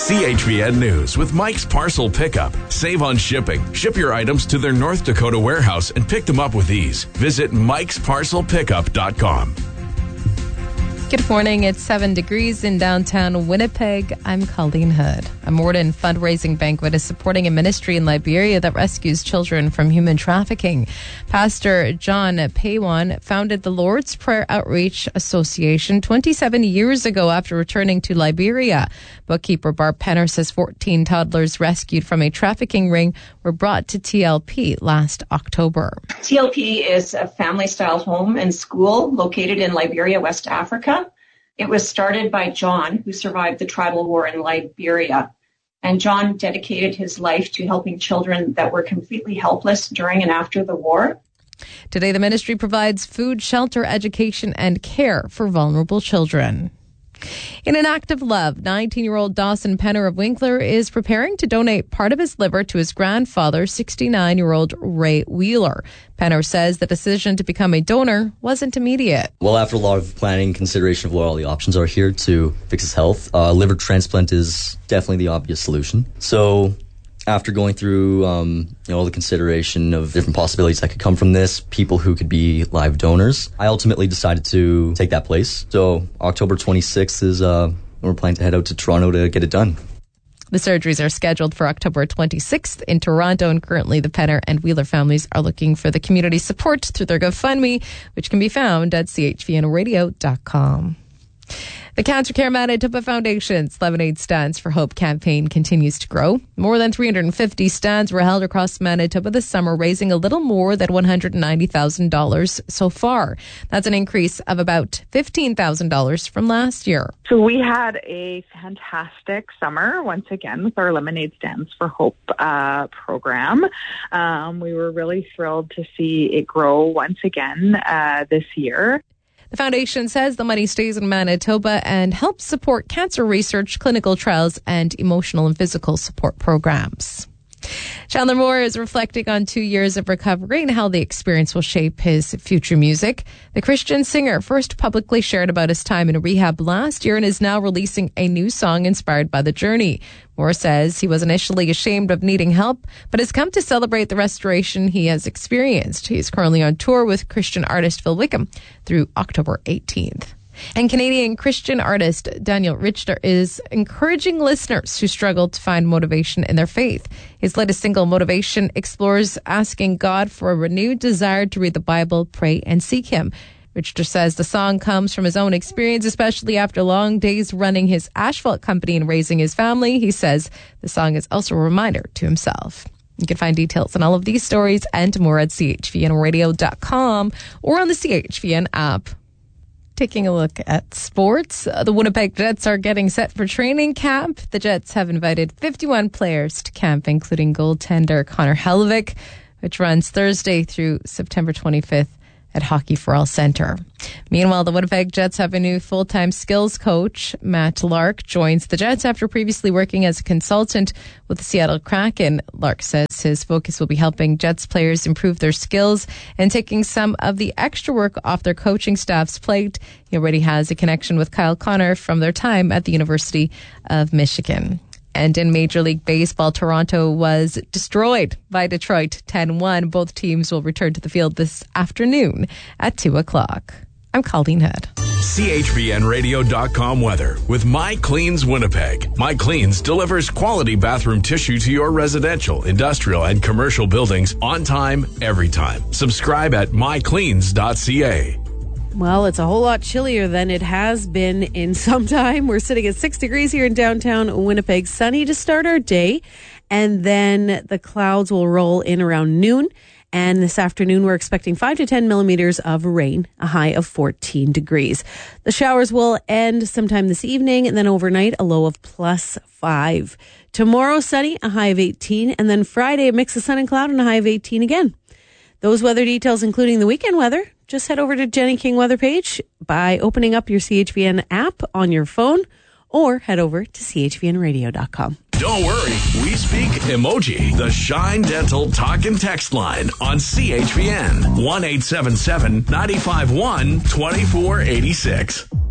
CHVN News with Mike's Parcel Pickup. Save on shipping. Ship your items to their North Dakota warehouse and pick them up with ease. Visit mikesparcelpickup.com. Good morning. It's 7 degrees in downtown Winnipeg. I'm Colleen Hood. A Morden fundraising banquet is supporting a ministry in Liberia that rescues children from human trafficking. Pastor John Paywan founded the Lord's Prayer Outreach Association 27 years ago after returning to Liberia. Bookkeeper Barb Penner says 14 toddlers rescued from a trafficking ring were brought to TLP last October. TLP is a family-style home and school located in Liberia, West Africa. It was started by John, who survived the tribal war in Liberia. And John dedicated his life to helping children that were completely helpless during and after the war. Today, the ministry provides food, shelter, education, and care for vulnerable children. In an act of love, 19-year-old Dawson Penner of Winkler is preparing to donate part of his liver to his grandfather, 69-year-old Ray Wheeler. Penner says the decision to become a donor wasn't immediate. Well, after a lot of planning, consideration of what all the options are here to fix his health, liver transplant is definitely the obvious solution. So after going through all the consideration of different possibilities that could come from this, people who could be live donors, I ultimately decided to take that place. So October 26th is when we're planning to head out to Toronto to get it done. The surgeries are scheduled for October 26th in Toronto, and currently the Penner and Wheeler families are looking for the community support through their GoFundMe, which can be found at chvnradio.com. The Cancer Care Manitoba Foundation's Lemonade Stands for Hope campaign continues to grow. More than 350 stands were held across Manitoba this summer, raising a little more than $190,000 so far. That's an increase of about $15,000 from last year. So we had a fantastic summer, once again, with our Lemonade Stands for Hope program. We were really thrilled to see it grow once again this year. The foundation says the money stays in Manitoba and helps support cancer research, clinical trials, and emotional and physical support programs. Chandler Moore is reflecting on 2 years of recovery and how the experience will shape his future music. The Christian singer first publicly shared about his time in rehab last year and is now releasing a new song inspired by the journey. Moore says he was initially ashamed of needing help, but has come to celebrate the restoration he has experienced. He is currently on tour with Christian artist Phil Wickham through October 18th. And Canadian Christian artist Daniel Richter is encouraging listeners who struggle to find motivation in their faith. His latest single, Motivation, explores asking God for a renewed desire to read the Bible, pray, and seek Him. Richter says the song comes from his own experience, especially after long days running his asphalt company and raising his family. He says the song is also a reminder to himself. You can find details on all of these stories and more at chvnradio.com or on the CHVN app. Taking a look at sports, the Winnipeg Jets are getting set for training camp. The Jets have invited 51 players to camp, including goaltender Connor Hellevick, which runs Thursday through September 25th at Hockey for All Centre. Meanwhile, the Winnipeg Jets have a new full-time skills coach. Matt Lark joins the Jets after previously working as a consultant with the Seattle Kraken. Lark says his focus will be helping Jets players improve their skills and taking some of the extra work off their coaching staff's plate. He already has a connection with Kyle Connor from their time at the University of Michigan. And in Major League Baseball, Toronto was destroyed by Detroit 10-1. Both teams will return to the field this afternoon at 2 o'clock. I'm Colleen Hood. CHVNradio.com weather with My Cleans Winnipeg. My Cleans delivers quality bathroom tissue to your residential, industrial, and commercial buildings on time, every time. Subscribe at mycleans.ca. Well, it's a whole lot chillier than it has been in some time. We're sitting at 6 degrees here in downtown Winnipeg. Sunny to start our day, and then the clouds will roll in around noon. And this afternoon, we're expecting 5 to 10 millimeters of rain, a high of 14 degrees. The showers will end sometime this evening, and then overnight, a low of +5. Tomorrow, sunny, a high of 18. And then Friday, a mix of sun and cloud and a high of 18 again. Those weather details, including the weekend weather, just head over to Jenny King weather page by opening up your CHVN app on your phone or head over to chvnradio.com. Don't worry, we speak emoji. The Shine Dental talk and text line on CHVN 1-877-951-2486.